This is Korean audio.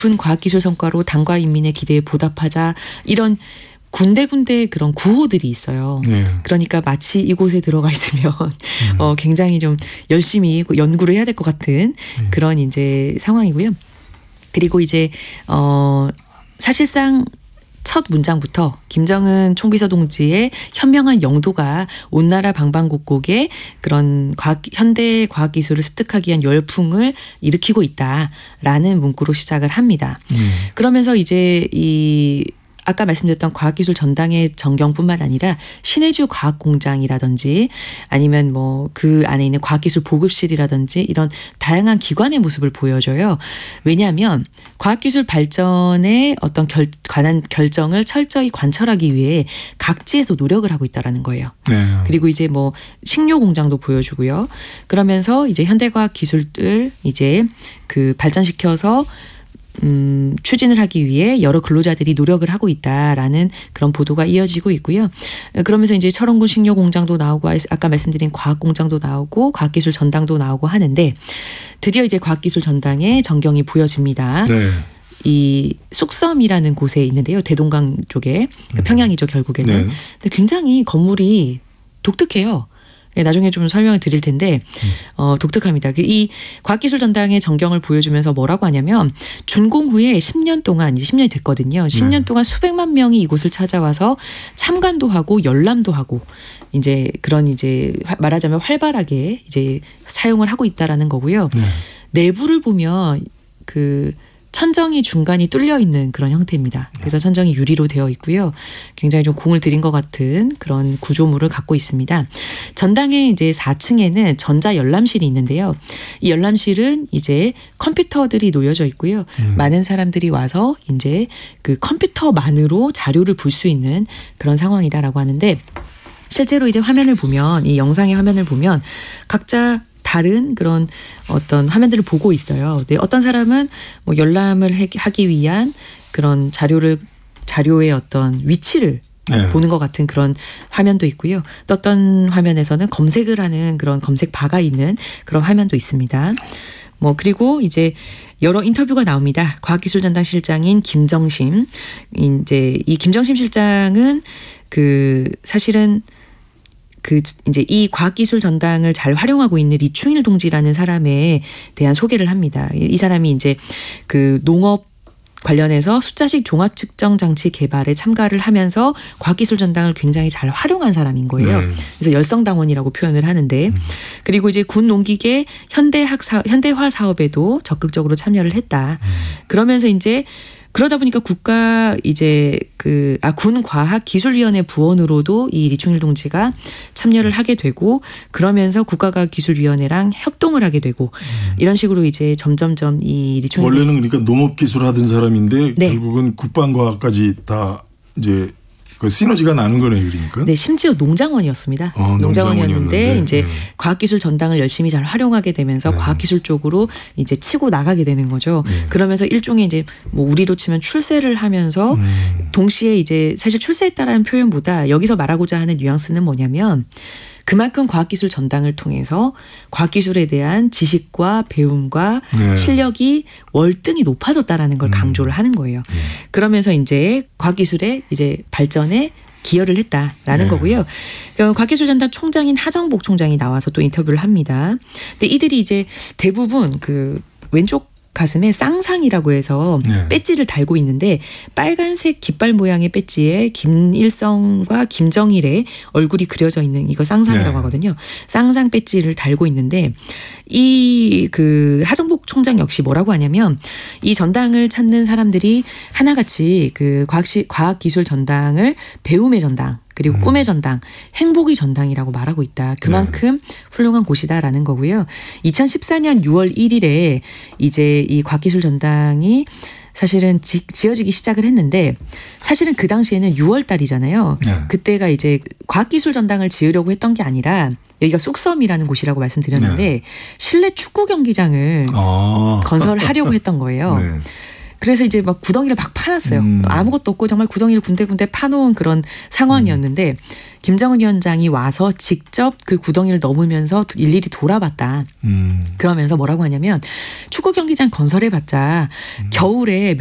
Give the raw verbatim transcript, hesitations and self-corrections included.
높은 과학기술 성과로 당과 인민의 기대에 보답하자 이런 군데군데 그런 구호들이 있어요. 네. 그러니까 마치 이곳에 들어가 있으면 음. 어, 굉장히 좀 열심히 연구를 해야 될 것 같은 네. 그런 이제 상황이고요. 그리고 이제 어, 사실상 첫 문장부터 김정은 총비서 동지의 현명한 영도가 온 나라 방방곡곡에 그런 과학, 현대 과학기술을 습득하기 위한 열풍을 일으키고 있다라는 문구로 시작을 합니다. 음. 그러면서 이제 이 아까 말씀드렸던 과학기술 전당의 전경뿐만 아니라 신해주 과학공장이라든지 아니면 뭐 그 안에 있는 과학기술 보급실이라든지 이런 다양한 기관의 모습을 보여줘요. 왜냐하면 과학기술 발전의 어떤 결, 관한 결정을 철저히 관철하기 위해 각지에서 노력을 하고 있다라는 거예요. 네. 그리고 이제 뭐 식료 공장도 보여주고요. 그러면서 이제 현대과학기술을 이제 그 발전시켜서 음, 추진을 하기 위해 여러 근로자들이 노력을 하고 있다라는 그런 보도가 이어지고 있고요. 그러면서 이제 철원군 식료공장도 나오고 아까 말씀드린 과학공장도 나오고 과학기술 전당도 나오고 하는데 드디어 이제 과학기술 전당에 전경이 보여집니다. 네. 이 쑥섬이라는 곳에 있는데요. 대동강 쪽에 그러니까 평양이죠 결국에는. 네. 근데 굉장히 건물이 독특해요. 나중에 좀 설명을 드릴 텐데 어, 독특합니다. 이 과학기술 전당의 전경을 보여주면서 뭐라고 하냐면 준공 후에 십 년 동안 이제 십 년이 됐거든요. 십 년 동안 수백만 명이 이곳을 찾아와서 참관도 하고 열람도 하고 이제 그런 이제 말하자면 활발하게 이제 사용을 하고 있다라는 거고요. 네. 내부를 보면 그 천정이 중간이 뚫려 있는 그런 형태입니다. 그래서 천정이 유리로 되어 있고요. 굉장히 좀 공을 들인 것 같은 그런 구조물을 갖고 있습니다. 전당의 이제 사 층에는 전자 열람실이 있는데요. 이 열람실은 이제 컴퓨터들이 놓여져 있고요. 음. 많은 사람들이 와서 이제 그 컴퓨터만으로 자료를 볼 수 있는 그런 상황이다라고 하는데 실제로 이제 화면을 보면 이 영상의 화면을 보면 각자 다른 그런 어떤 화면들을 보고 있어요. 근데 어떤 사람은 뭐 열람을 하기 위한 그런 자료를 자료의 어떤 위치를 네. 보는 것 같은 그런 화면도 있고요. 또 어떤 화면에서는 검색을 하는 그런 검색 바가 있는 그런 화면도 있습니다. 뭐 그리고 이제 여러 인터뷰가 나옵니다. 과학기술전당 실장인 김정심 이제 이 김정심 실장은 그 사실은 그 이제 이 과학기술 전당을 잘 활용하고 있는 리충일 동지라는 사람에 대한 소개를 합니다. 이 사람이 이제 그 농업 관련해서 숫자식 종합 측정 장치 개발에 참가를 하면서 과학기술 전당을 굉장히 잘 활용한 사람인 거예요. 네. 그래서 열성당원이라고 표현을 하는데 음. 그리고 이제 군 농기계 현대학 사, 현대화 사업에도 적극적으로 참여를 했다. 음. 그러면서 이제 그러다 보니까 국가 이제 그 아 군과학기술위원회 부원으로도 이 리충일 동지가 참여를 하게 되고 그러면서 국가과학기술위원회랑 협동을 하게 되고 음. 이런 식으로 이제 점점점 이 리충일 원래는 그러니까 농업기술 하던 사람인데 네. 결국은 국방과학까지 다 이제 그 시너지가 나는 거네요, 그러니까. 네, 심지어 농장원이었습니다. 어, 농장원이었는데 이제 네. 과학기술 전당을 열심히 잘 활용하게 되면서 네. 과학기술 쪽으로 이제 치고 나가게 되는 거죠. 네. 그러면서 일종의 이제 뭐 우리로 치면 출세를 하면서 음. 동시에 이제 사실 출세했다라는 표현보다 여기서 말하고자 하는 뉘앙스는 뭐냐면 그만큼 과학기술 전당을 통해서 과학기술에 대한 지식과 배움과 네. 실력이 월등히 높아졌다라는 걸 강조를 하는 거예요. 네. 그러면서 이제 과학기술의 이제 발전에 기여를 했다라는 네. 거고요. 과학기술전당 총장인 하정복 총장이 나와서 또 인터뷰를 합니다. 근데 이들이 이제 대부분 그 왼쪽 가슴에 쌍상이라고 해서 네. 배지를 달고 있는데 빨간색 깃발 모양의 배지에 김일성과 김정일의 얼굴이 그려져 있는 이거 쌍상이라고 네. 하거든요. 쌍상 배지를 달고 있는데 이 그 하정복 총장 역시 뭐라고 하냐면 이 전당을 찾는 사람들이 하나같이 그 과학시, 과학기술 전당을 배움의 전당 그리고 음. 꿈의 전당, 행복의 전당이라고 말하고 있다. 그만큼 네. 훌륭한 곳이다라는 거고요. 이천십사 년 유월 일일에 이제 이 과학기술 전당이 사실은 지, 지어지기 시작을 했는데 사실은 그 당시에는 유월 달이잖아요. 네. 그때가 이제 과학기술 전당을 지으려고 했던 게 아니라 여기가 쑥섬이라는 곳이라고 말씀드렸는데 네. 실내 축구 경기장을 아. 건설하려고 했던 거예요. 네. 그래서 이제 막 구덩이를 막 파놨어요. 음. 아무것도 없고 정말 구덩이를 군데군데 파놓은 그런 상황이었는데 음. 김정은 위원장이 와서 직접 그 구덩이를 넘으면서 일일이 돌아봤다. 음. 그러면서 뭐라고 하냐면 축구 경기장 건설해봤자 음. 겨울에